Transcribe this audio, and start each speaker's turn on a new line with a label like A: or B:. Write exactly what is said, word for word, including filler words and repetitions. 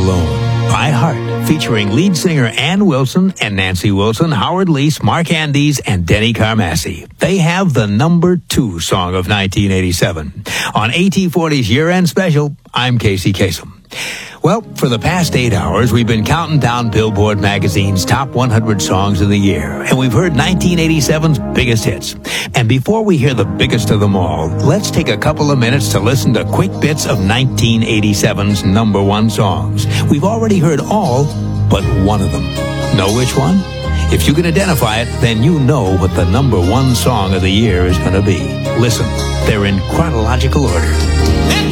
A: Alone by Heart, featuring lead singer Ann Wilson and Nancy Wilson, Howard Leese, Mark Andes, and Denny Carmassi. They have the number two song of nineteen eighty-seven. On A T forty's year-end special, I'm Casey Kasem. Well, for the past eight hours, we've been counting down Billboard magazine's top one hundred songs of the year, and we've heard nineteen eighty-seven's biggest hits. And before we hear the biggest of them all, let's take a couple of minutes to listen to quick bits of nineteen eighty-seven's number one songs. We've already heard all but one of them. Know which one? If you can identify it, then you know what the number one song of the year is going to be. Listen, they're in chronological order.